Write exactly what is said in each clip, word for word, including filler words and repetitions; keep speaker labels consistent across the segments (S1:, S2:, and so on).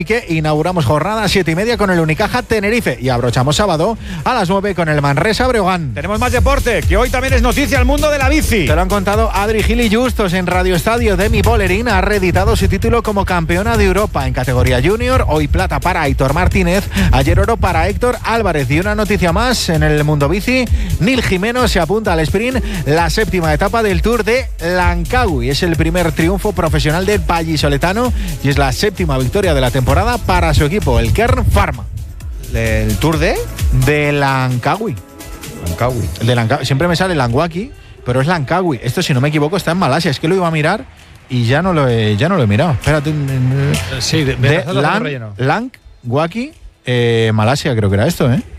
S1: que inauguramos jornada siete y media con el Unicaja Tenerife y abrochamos sábado a las nueve con el Manresa Breogán.
S2: Tenemos más deporte, que hoy también es noticia el mundo de la bici.
S1: Te lo han contado Adri Gil y Justos en Radio Estadio. Demi Bollerin ha reeditado su título como campeona de Europa en categoría junior. Hoy plata para Aitor Martínez, ayer oro para Héctor Álvarez. Y una noticia más en el mundo bici: Nil Jimeno se apunta al sprint, la séptima etapa del Tour de Langkawi. Es el primer triunfo profesional del vallisoletano y es la séptima victoria de la temporada para su equipo, el Kern Pharma.
S2: ¿El Tour de?
S1: De Langkawi.
S2: Langkawi.
S1: El de Langkawi. Siempre me sale Langwaki, pero es Langkawi. Esto, si no me equivoco, está en Malasia. Es que lo iba a mirar y ya no lo he, ya no lo he mirado. Espérate.
S2: Sí, de,
S1: de Lang, Langwaki, eh, Malasia creo que era esto, ¿eh?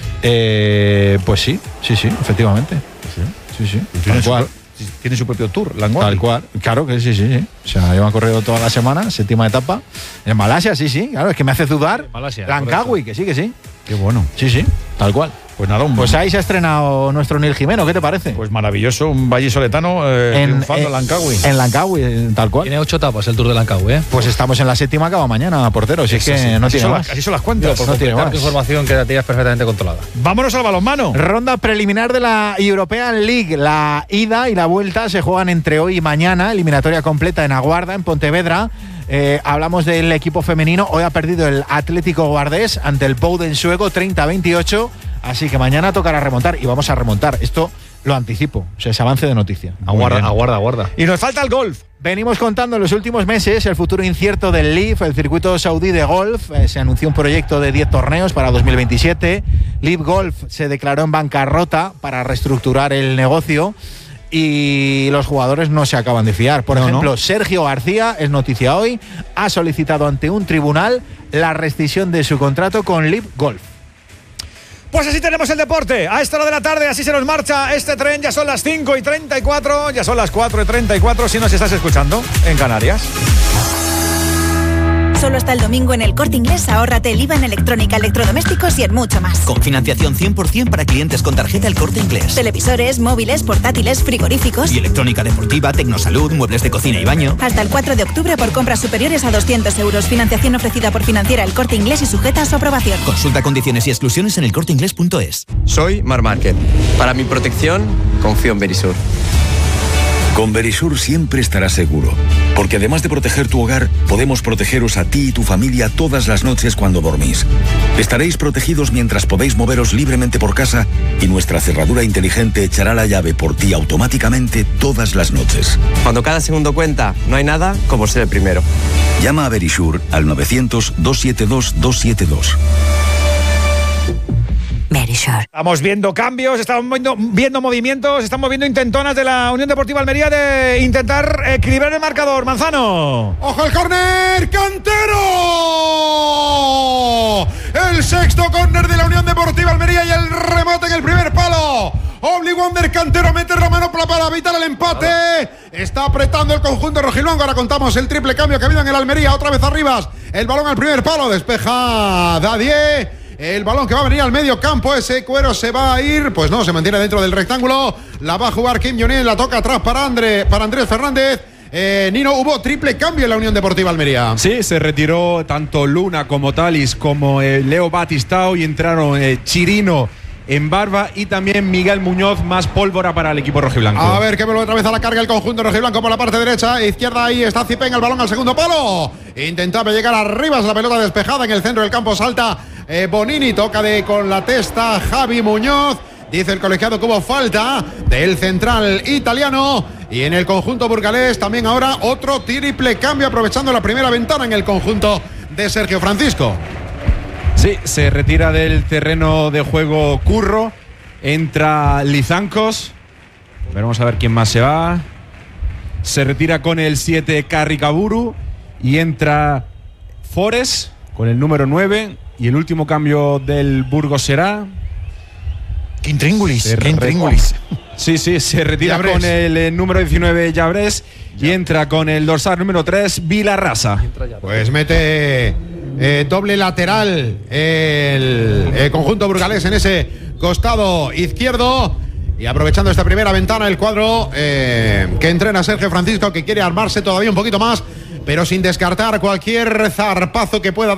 S1: eh pues sí, sí, sí, efectivamente. Sí, sí. sí. Tal cual.
S2: Tiene su propio tour, Langwaki.
S1: Tal cual, claro que sí, sí, sí. O sea, lleva corrido toda la semana, séptima etapa. En Malasia, sí, sí, claro, es que me hace dudar.
S2: Malasia,
S1: Langkawi, que sí, que sí.
S2: Qué bueno.
S1: Sí, sí, tal cual.
S2: Pues nada, un...
S1: Pues ahí se ha estrenado nuestro Nil Jimeno, ¿qué te parece?
S2: Pues maravilloso, un vallisoletano eh,
S1: en,
S2: triunfando
S1: en,
S2: en Langkawi.
S1: En Langkawi, tal cual.
S3: Tiene ocho etapas el Tour de Langkawi, ¿eh?
S1: Pues estamos en la séptima, acaba mañana, portero, si es que
S2: sí.
S1: no
S2: así
S1: tiene
S2: son
S1: más.
S2: Las, así son las cuentas.
S3: Por
S1: no tiene más.
S3: información que la tienes perfectamente controlada.
S2: Vámonos al balonmano.
S1: Ronda preliminar de la European League. La ida y la vuelta se juegan entre hoy y mañana. Eliminatoria completa en Aguarda, en Pontevedra. Eh, hablamos del equipo femenino. Hoy ha perdido el Atlético Guardés ante el Bouden Suego treinta a veintiocho. Así que mañana tocará remontar y vamos a remontar. Esto lo anticipo, o sea, ese avance de noticia.
S3: Aguarda, aguarda, aguarda.
S2: Y nos falta el golf.
S1: Venimos contando en los últimos meses el futuro incierto del L I V, el circuito saudí de golf. Eh, se anunció un proyecto de diez torneos para dos mil veintisiete. L I V Golf se declaró en bancarrota para reestructurar el negocio y los jugadores no se acaban de fiar. Por no, ejemplo, no. Sergio García, es noticia hoy, ha solicitado ante un tribunal la rescisión de su contrato con L I V Golf.
S2: Pues así tenemos el deporte. A esta hora de la tarde, así se nos marcha este tren. Ya son las cinco y treinta y cuatro, ya son las cuatro y treinta y cuatro si nos estás escuchando en Canarias.
S4: Solo hasta el domingo en El Corte Inglés, ahórrate el I V A en electrónica, electrodomésticos y en mucho más.
S5: Con financiación cien por ciento para clientes con tarjeta El Corte Inglés.
S4: Televisores, móviles, portátiles, frigoríficos.
S5: Y electrónica deportiva, tecnosalud, muebles de cocina y baño.
S4: Hasta el cuatro de octubre por compras superiores a doscientos euros. Financiación ofrecida por Financiera El Corte Inglés y sujeta a su aprobación.
S5: Consulta condiciones y exclusiones en elcorteinglés punto es.
S6: Soy Mar Márquez. Para mi protección, confío en Verisur.
S7: Con Verisur siempre estarás seguro, porque además de proteger tu hogar, podemos protegeros a ti y tu familia todas las noches cuando dormís. Estaréis protegidos mientras podéis moveros libremente por casa y nuestra cerradura inteligente echará la llave por ti automáticamente todas las noches.
S6: Cuando cada segundo cuenta, no hay nada como ser el primero.
S7: Llama a Verisur al novecientos, doscientos setenta y dos, doscientos setenta y dos.
S4: Verisur.
S2: Estamos viendo cambios, estamos viendo, viendo movimientos, estamos viendo intentonas de la Unión Deportiva Almería de intentar equilibrar el marcador. Manzano.
S8: ¡Ojo el córner! ¡Cantero! El sexto córner de la Unión Deportiva Almería y el remate en el primer palo. Obliwander Cantero mete la mano para evitar el empate. Está apretando el conjunto rojiblanco. Ahora contamos el triple cambio que ha habido en el Almería. Otra vez arriba. El balón al primer palo. Despeja Dadier. El balón que va a venir al medio campo, ese cuero se va a ir, pues no, se mantiene dentro del rectángulo, la va a jugar Kim Jong-un, la toca atrás para, André, para Andrés Fernández. Eh, Nino, hubo triple cambio en la Unión Deportiva Almería.
S9: Sí, se retiró tanto Luna como Talis como eh, Leo Batistao y entraron eh, Chirino en barba y también Miguel Muñoz, más pólvora para el equipo rojiblanco.
S8: A ver, que vuelve otra vez a la carga el conjunto rojiblanco por la parte derecha, izquierda, ahí está Zipen, el balón al segundo palo. Intentaba llegar arriba, es la pelota despejada en el centro del campo, salta eh, Bonini, toca de con la testa Javi Muñoz. Dice el colegiado que hubo falta del central italiano. Y en el conjunto burgalés también ahora otro triple cambio, aprovechando la primera ventana en el conjunto de Sergio Francisco.
S9: Sí, se retira del terreno de juego Curro, entra Lizancos, veremos a ver quién más se va. Se retira con el siete Carricaburu y entra Fores con el número nueve. Y el último cambio del Burgos será
S1: Quintríngulis, Quintríngulis.
S9: Sí, sí, se retira
S8: Llabrés.
S9: con el eh, número diecinueve Llabrés y entra con el dorsal número tres Vilarrasa.
S8: Pues mete eh, doble lateral el, el conjunto burgalés en ese costado izquierdo. Y aprovechando esta primera ventana, el cuadro eh, que entrena Sergio Francisco, que quiere armarse todavía un poquito más pero sin descartar cualquier zarpazo que pueda